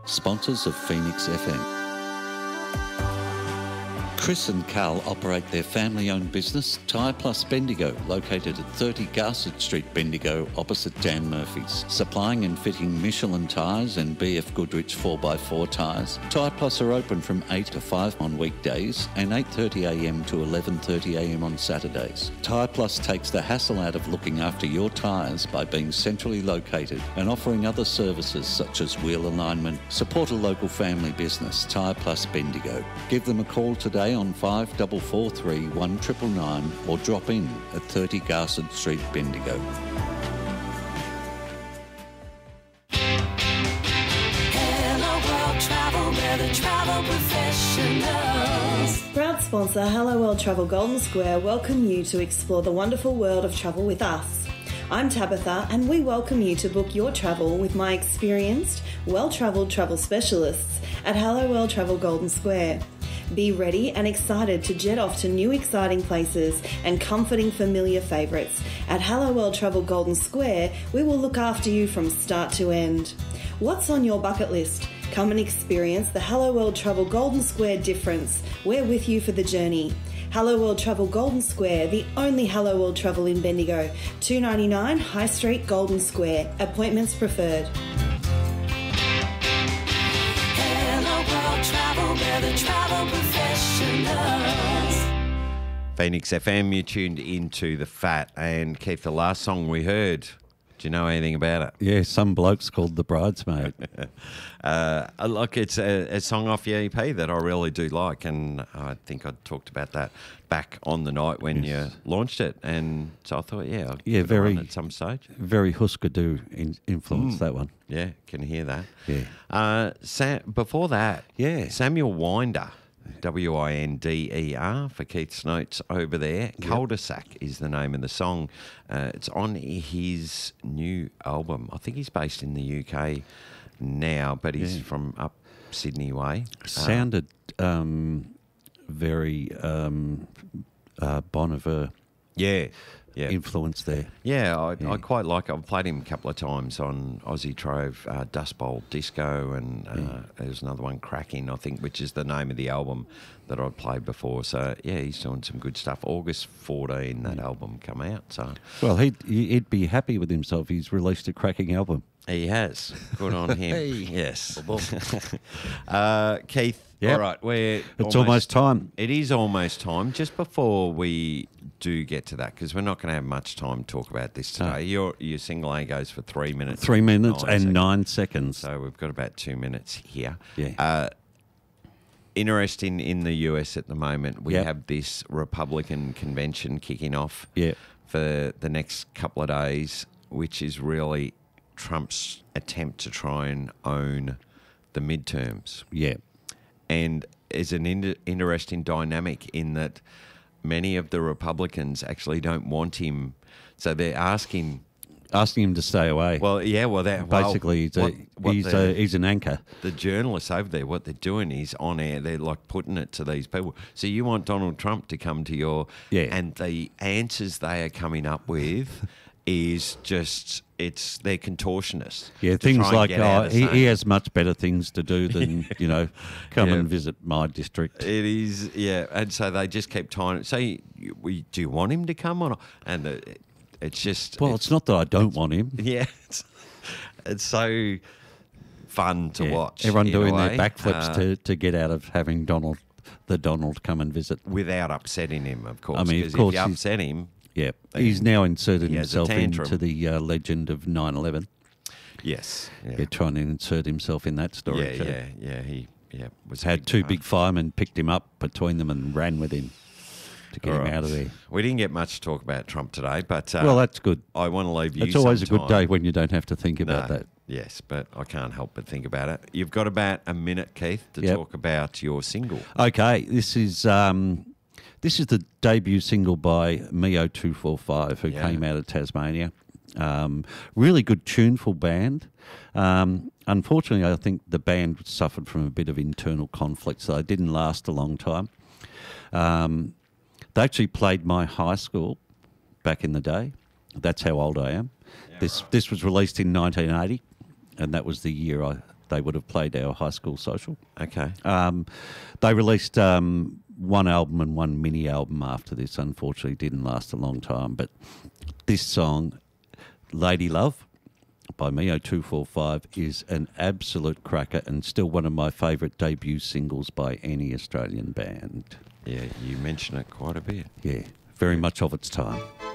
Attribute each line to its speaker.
Speaker 1: sponsors of Phoenix FM. Chris and Carl operate their family-owned business, Tyre Plus Bendigo, located at 30 Garsett Street, Bendigo, opposite Dan Murphy's. Supplying and fitting Michelin tyres and BF Goodrich 4x4 tyres. Tyre Plus are open from 8 to 5 on weekdays and 8:30am to 11:30am on Saturdays. Tyre Plus takes the hassle out of looking after your tyres by being centrally located and offering other services such as wheel alignment. Support a local family business, Tyre Plus Bendigo. Give them a call today on 5443 1999 or drop in at 30 Garsett Street, Bendigo.
Speaker 2: Hello World Travel, we're the travel professionals.
Speaker 3: Proud sponsor Hello World Travel Golden Square welcome you to explore the wonderful world of travel with us. I'm Tabitha and we welcome you to book your travel with my experienced, well-travelled travel specialists at Hello World Travel Golden Square. Be ready and excited to jet off to new exciting places and comforting familiar favourites. At Hello World Travel Golden Square, we will look after you from start to end. What's on your bucket list? Come and experience the Hello World Travel Golden Square difference. We're with you for the journey. Hello World Travel Golden Square, the only Hello World Travel in Bendigo. 299 High Street, Golden Square. Appointments preferred.
Speaker 2: Travel, we're the travel professionals.
Speaker 4: Phoenix FM, you tuned into The Fat. And Keith, the last song we heard, do you know anything about it?
Speaker 1: Yeah, some bloke's called The Bridesmaid.
Speaker 4: Look, it's a song off the EP that I really do like, and I think I talked about that back on the night when you launched it, and so I thought, I'll put it
Speaker 1: very
Speaker 4: on at some stage.
Speaker 1: Very Husker Du influence, that one.
Speaker 4: Yeah, can hear that.
Speaker 1: Yeah.
Speaker 4: Before that,
Speaker 1: Yeah.
Speaker 4: Samuel Winder, Winder for Keith's notes over there.
Speaker 1: Yep.
Speaker 4: Cul-de-sac is the name of the song. It's on his new album. I think he's based in the UK now, but he's from up Sydney way.
Speaker 1: Sounded very Bon Iver influence there.
Speaker 4: Yeah, I quite like it. I've played him a couple of times on Aussie Trove, Dust Bowl Disco, and there's another one, Cracking, I think, which is the name of the album that I've played before. So, yeah, he's doing some good stuff. August 14, that album come out. So,
Speaker 1: well, he'd be happy with himself. He's released a cracking album.
Speaker 4: He has. Good on him.
Speaker 1: Hey.
Speaker 4: Yes. Keith,
Speaker 1: Yep.
Speaker 4: all right.
Speaker 1: It's almost time.
Speaker 4: It is almost time. Just before we do get to that, because we're not going to have much time to talk about this today. Your single A goes for 3 minutes.
Speaker 1: 3 minutes and
Speaker 4: seconds.
Speaker 1: 9 seconds.
Speaker 4: So we've got about 2 minutes here.
Speaker 1: Yeah.
Speaker 4: Interesting in the US at the moment, we
Speaker 1: Yep.
Speaker 4: have this Republican convention kicking off
Speaker 1: Yep.
Speaker 4: for the next couple of days, which is really Trump's attempt to try and own the midterms.
Speaker 1: Yeah.
Speaker 4: And is an interesting dynamic in that many of the Republicans actually don't want him. So they're asking
Speaker 1: him to stay away.
Speaker 4: Basically,
Speaker 1: he's an anchor.
Speaker 4: The journalists over there, what they're doing is on air, they're like putting it to these people. So you want Donald Trump to come to your...
Speaker 1: Yeah.
Speaker 4: And the answers they are coming up with is just... they're contortionists.
Speaker 1: Yeah, things like he has much better things to do than come and visit my district.
Speaker 4: It is, yeah, and so they just keep tying it. So, do you want him to come on? And it's just
Speaker 1: it's not that I don't want him.
Speaker 4: Yeah, it's so fun to watch.
Speaker 1: Everyone doing their backflips to get out of having Donald come and visit
Speaker 4: without upsetting him. Of course,
Speaker 1: I mean,
Speaker 4: because if you upset him.
Speaker 1: Yeah, he's now inserted himself into the legend of 9/11.
Speaker 4: Yes,
Speaker 1: yeah, trying to insert himself in that story.
Speaker 4: He was
Speaker 1: had two big firemen picked him up between them and ran with him to get him out of there.
Speaker 4: We didn't get much to talk about Trump today, but
Speaker 1: well, that's good.
Speaker 4: I want to leave you.
Speaker 1: It's always
Speaker 4: sometime.
Speaker 1: a good day when you don't have to think about that.
Speaker 4: Yes, but I can't help but think about it. You've got about a minute, Keith, to talk about your single.
Speaker 1: Okay, this is the debut single by Mio245, who came out of Tasmania. Really good, tuneful band. Unfortunately, I think the band suffered from a bit of internal conflict, so they didn't last a long time. They actually played my high school back in the day. That's how old I am. Yeah, this was released in 1980, and that was the year they would have played our high school social.
Speaker 4: Okay.
Speaker 1: They released one album and one mini album after this. Unfortunately, didn't last a long time. But this song, Lady Love, by Mio245, is an absolute cracker and still one of my favourite debut singles by any Australian band.
Speaker 4: Yeah, you mention it quite a bit.
Speaker 1: Yeah, very much of its time.